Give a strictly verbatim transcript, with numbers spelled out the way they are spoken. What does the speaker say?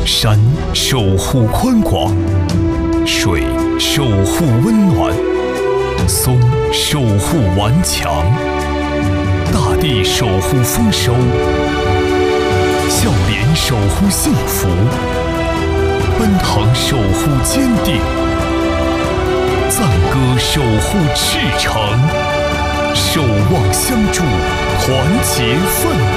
山守护宽广，水守护温暖，松守护顽强，大地守护丰收，笑脸守护幸福，奔腾守护坚定，赞歌守护赤诚，守望相助，团结奋